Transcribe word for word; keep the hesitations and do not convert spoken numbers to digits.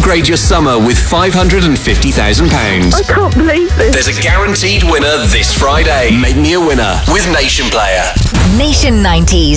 Upgrade your summer with five hundred fifty thousand pounds. I can't believe this. There's a guaranteed winner this Friday. Make me a winner with Nation Player. Nation nineties.